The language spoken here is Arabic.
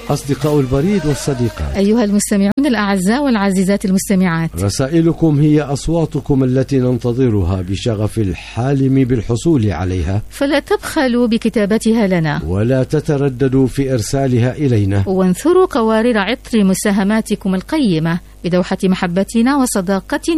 أصدقاء البريد والصديقات، أيها المستمعون الأعزاء والعزيزات المستمعات، رسائلكم هي أصواتكم التي ننتظرها بشغف الحالم بالحصول عليها، فلا تبخلوا بكتابتها لنا ولا تترددوا في إرسالها إلينا، وانثروا قوارير عطر مساهماتكم القيمة بدوحة محبتنا وصداقتنا